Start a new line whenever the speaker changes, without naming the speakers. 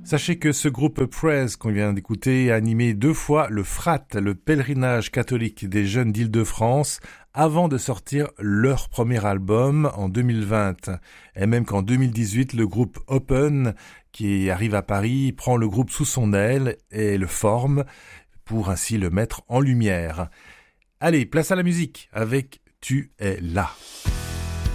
Sachez que ce groupe Praise qu'on vient d'écouter a animé 2 fois le FRAT, le pèlerinage catholique des jeunes d'Île-de-France, avant de sortir leur premier album en 2020. Et même qu'en 2018, le groupe Open, qui arrive à Paris, prend le groupe sous son aile et le forme pour ainsi le mettre en lumière. Allez, place à la musique avec Tu es là.